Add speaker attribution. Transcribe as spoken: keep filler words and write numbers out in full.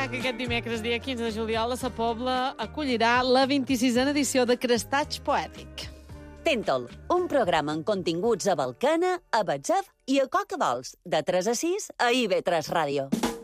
Speaker 1: que aquest dimecres, dia quinze de juliol, a Sa Pobla acollirà la vint-i-sisena edició de Crestatge Poètic.
Speaker 2: Tintol, un programa amb continguts a Balcana, a Batzef i a Coca Dols, de tres a sis a I V tres Ràdio.